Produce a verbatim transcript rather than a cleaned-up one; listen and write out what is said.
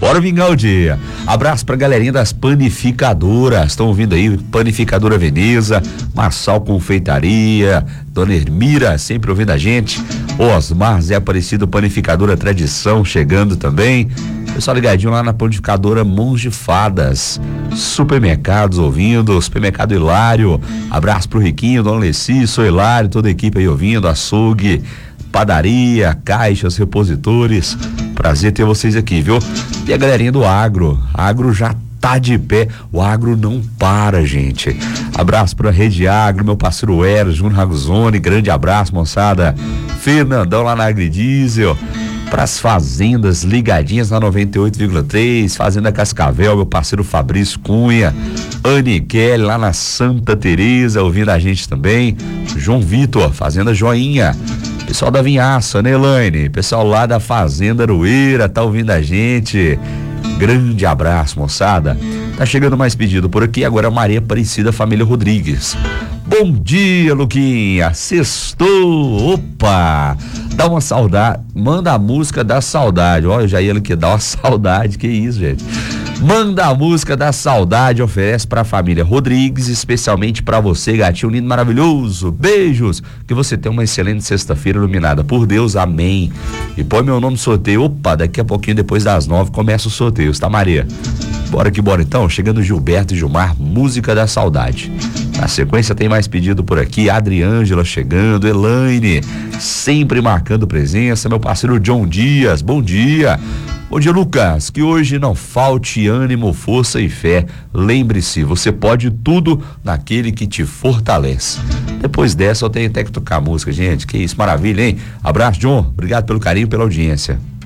Bora vingar o dia. Abraço pra galerinha das panificadoras. Estão ouvindo aí? Panificadora Veneza, Marçal Confeitaria, Dona Ermira, sempre ouvindo a gente. Osmar Zé Aparecido, Panificadora Tradição, chegando também. Pessoal ligadinho lá na Panificadora Mãos de Fadas. Supermercados ouvindo, Supermercado Hilário. Abraço pro Riquinho, Dona Leci, sou Hilário, toda a equipe aí ouvindo, açougue, padaria, caixas, repositores. Prazer ter vocês aqui, viu? E a galerinha do agro. Agro já tá de pé. O agro não para, gente. Abraço pra Rede Agro, meu parceiro Eros, Júnior Raguzoni. Grande abraço, moçada. Fernandão lá na Agridiesel. Pras fazendas ligadinhas na noventa e oito vírgula três, Fazenda Cascavel, meu parceiro Fabrício Cunha, Anne Kelly lá na Santa Teresa, ouvindo a gente também, João Vitor, Fazenda Joinha, pessoal da Vinhaça, né, Elaine? Pessoal lá da Fazenda Aroeira, tá ouvindo a gente. Grande abraço, moçada. Tá chegando mais pedido por aqui, agora Maria Aparecida, família Rodrigues. Bom dia, Luquinha, sextou, opa, dá uma saudade, manda a música da saudade, ó, eu já ia aqui, dá uma saudade, que isso, gente. Manda a música da saudade, oferece pra família Rodrigues, especialmente pra você, gatinho lindo, maravilhoso, beijos, que você tenha uma excelente sexta-feira iluminada por Deus, amém. E põe meu nome no sorteio, opa, daqui a pouquinho, depois das nove, começa o sorteio, tá, Maria? Bora que bora então, chegando Gilberto e Gilmar, música da saudade. Na sequência tem mais pedido por aqui, Adriângela chegando, Elaine, sempre marcando presença, meu parceiro John Dias, bom dia. Bom dia, Lucas, que hoje não falte ânimo, força e fé. Lembre-se, você pode tudo naquele que te fortalece. Depois dessa eu tenho até que tocar música, gente, que isso, maravilha, hein? Abraço, John, obrigado pelo carinho, pela audiência.